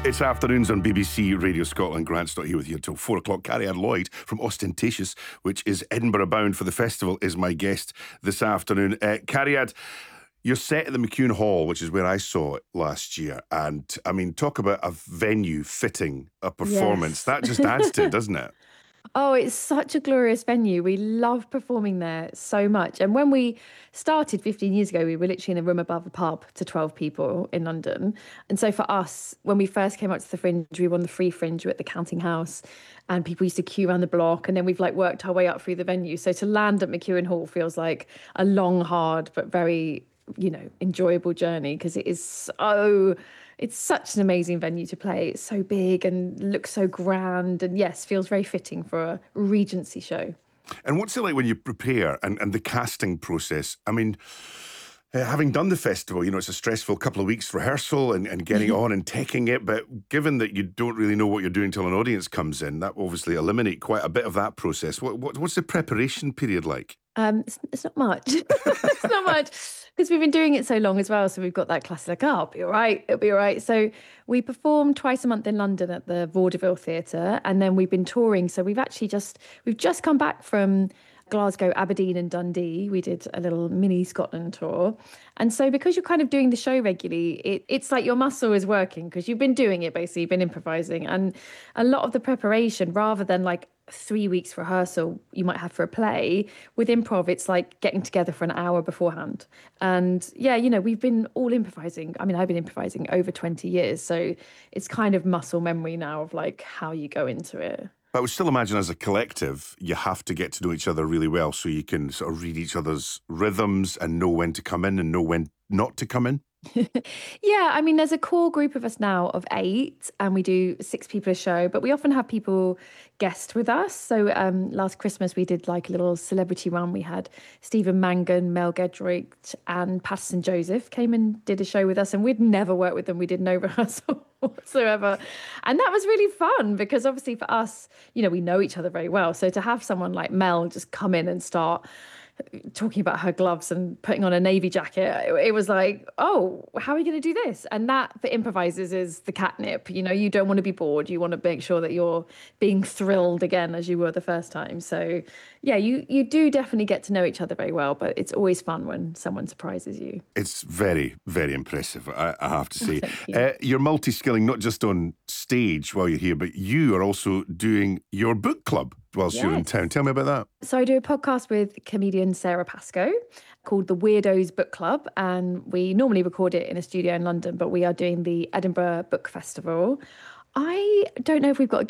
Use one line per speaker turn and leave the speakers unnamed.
It's afternoons on BBC Radio Scotland. Grant Stott here with you until 4 o'clock. Carrie-Anne Lloyd from Ostentatious, which is Edinburgh bound for the festival, is my guest this afternoon. Carrie-Anne, you're set at the McEwan Hall, which is where I saw it last year. And, I mean, talk about a venue fitting a performance.
Yes.
That just adds to it, doesn't it?
Oh, it's such a glorious venue. We love performing there so much. And when we started 15 years ago, we were literally in a room above a pub to 12 people in London. And so for us, when we first came up to the Fringe, we won the free Fringe at the Counting House, and people used to queue around the block. And then we've worked our way up through the venue. So to land at McEwan Hall feels like a long, hard, but very, enjoyable journey, because it's such an amazing venue to play. It's so big and looks so grand, and yes, feels very fitting for a Regency show.
And what's it like when you prepare and the casting process? I mean, having done the festival, it's a stressful couple of weeks rehearsal and getting on and taking it. But given that you don't really know what you're doing till an audience comes in, that will obviously eliminate quite a bit of that process. What's the preparation period like?
It's not much. It's not much, because we've been doing it so long as well. So we've got that classic, I'll be all right, it'll be all right. So we perform twice a month in London at the Vaudeville Theatre, and then we've been touring. So we've just come back from Glasgow, Aberdeen and Dundee. We did a little mini Scotland tour. And so because you're kind of doing the show regularly, it's like your muscle is working, because you've been doing it, basically, you've been improvising. And a lot of the preparation, rather than 3 weeks rehearsal you might have for a play, with improv, it's like getting together for an hour beforehand. And yeah, we've been all improvising. I mean, I've been improvising over 20 years. So it's kind of muscle memory now of how you go into it.
But I would still imagine as a collective, you have to get to know each other really well so you can sort of read each other's rhythms and know when to come in and know when not to come in.
Yeah, I mean, there's a core group of us now of 8, and we do 6 people a show, but we often have people guest with us. So last Christmas we did a little celebrity run. We had Stephen Mangan, Mel Gedrick and Patterson Joseph came and did a show with us, and we'd never worked with them. We did no rehearsal whatsoever. And that was really fun, because obviously for us, we know each other very well. So to have someone like Mel just come in and start talking about her gloves and putting on a navy jacket, it was like, oh, how are we going to do this? And that for improvisers is the catnip. You don't want to be bored. You want to make sure that you're being thrilled again as you were the first time. So yeah, you do definitely get to know each other very well, but it's always fun when someone surprises you.
It's very, very impressive, I have to say.
Thank you.
You're multi-skilling, not just on stage while you're here, but you are also doing your book club whilst you're in town. Tell me about that.
So I do a podcast with comedian Sarah Pascoe called The Weirdos Book Club, and we normally record it in a studio in London, but we are doing the Edinburgh Book Festival. I don't know if we've got a